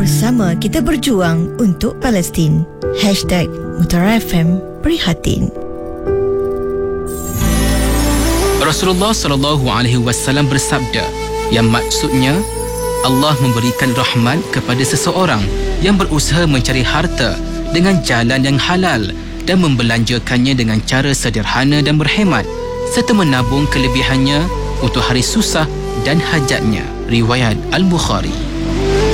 Bersama kita berjuang untuk Palestin. #Mutara FM Prihatin. Rasulullah SAW bersabda, yang maksudnya Allah memberikan rahmat kepada seseorang yang berusaha mencari harta dengan jalan yang halal dan membelanjakannya dengan cara sederhana dan berhemat, serta menabung kelebihannya untuk hari susah dan hajatnya. Riwayat Al-Bukhari.